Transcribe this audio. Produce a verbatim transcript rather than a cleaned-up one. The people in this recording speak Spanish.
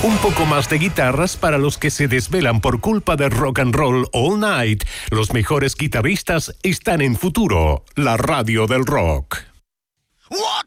Un poco más de guitarras para los que se desvelan por culpa de rock and roll all night. Los mejores guitarristas están en Futuro, la radio del rock. What